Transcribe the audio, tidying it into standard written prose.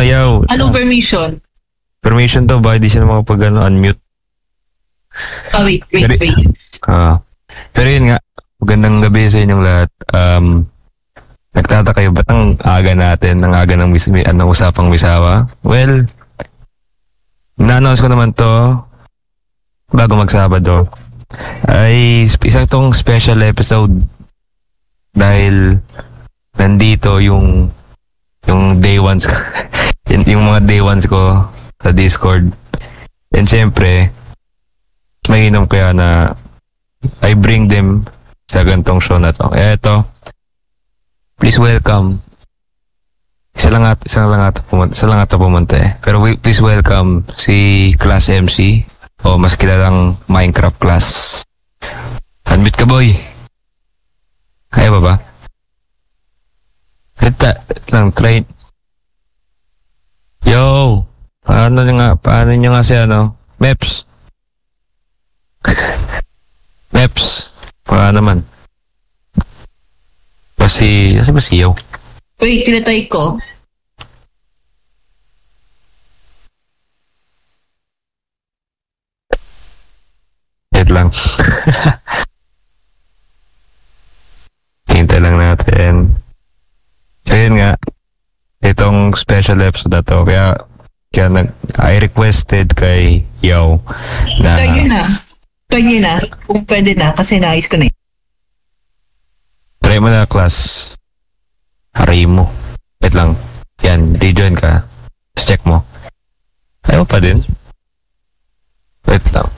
Ayaw. Anong permission? Permission to, bakit di siya unmute? Wait. Pero yun nga, magandang gabi sa inyong lahat. Nagtataka kayo, ba't ang aga natin, ang aga ng usapang Misawa? Well, na-announce ko naman to bago magsabado. Ay isa tong special episode dahil nandito yung day ones ko, yung mga day ones ko sa Discord. And syempre, mainom kaya na I bring them sa gantong show na to. Kaya ito, please welcome. Isa lang ata pumunta eh. Pero please welcome si Class MC o mas kilalang Minecraft Class. Unmute ka, boy. Kaya ba? Ito lang, try. Yo! Paano nyo nga si Meps? Meps? Paano naman? Kasi ba si Yo? Wait, tinatry ko. Wait lang. Hintay lang natin. So yun nga, itong special episode na to, kaya I requested kay Yo na... Try nyo na. Kung pwede na, kasi nais ko na. Try mo na, class. Haray mo. Wait lang. Yan, rejoin ka. Just check mo. Ayaw pa din. Wait lang.